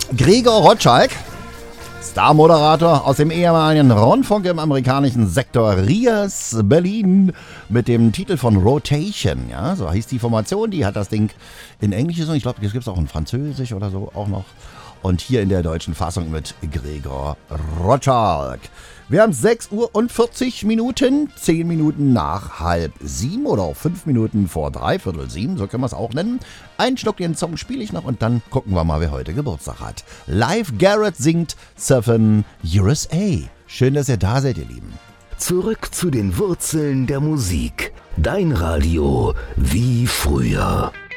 Gregor Rotschalk, Star-Moderator aus dem ehemaligen Rundfunk im amerikanischen Sektor Rias, Berlin, mit dem Titel von Rotation. Ja, so hieß die Formation. Die hat das Ding in Englisch gesungen. Ich glaube, das gibt es auch in Französisch oder so auch noch. Und hier in der deutschen Fassung mit Gregor Rotschalk. Wir haben 6 Uhr und 40 Minuten, 10 Minuten nach 6:30 oder auch 5 Minuten vor 6:45, so können wir es auch nennen. Einen Schluck den Song spiele ich noch und dann gucken wir mal, wer heute Geburtstag hat. Live Garrett singt Surfin' USA. Schön, dass ihr da seid, ihr Lieben. Zurück zu den Wurzeln der Musik. Dein Radio wie früher.